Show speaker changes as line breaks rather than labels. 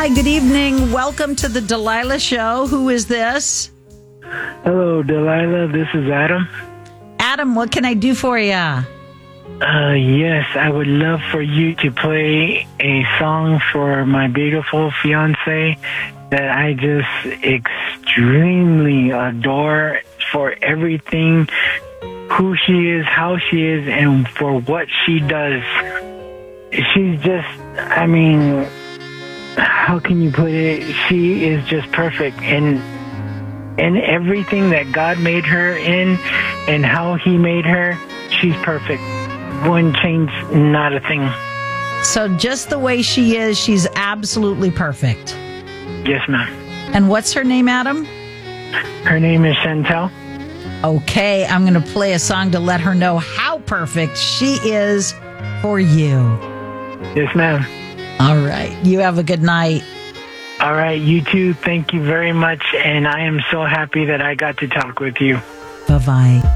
Hi, good evening. Welcome to the Delilah Show. Who is this?
Hello, Delilah. This is Adam.
Adam, what can I do for you?
Yes, I would love for you to play a song for my beautiful fiance that I just extremely adore for everything, who she is, how she is, and for what she does. She's just, how can you put it? She is just perfect in everything that God made her in and how He made her. She's perfect. One change, not a thing.
So just the way she is, she's absolutely perfect.
Yes, ma'am.
And what's her name, Adam?
Her name is Chantel.
Okay, I'm going to play a song to let her know how perfect she is for you.
Yes, ma'am.
All right. You have a good night.
All right, you too. Thank you very much. And I am so happy that I got to talk with you.
Bye-bye.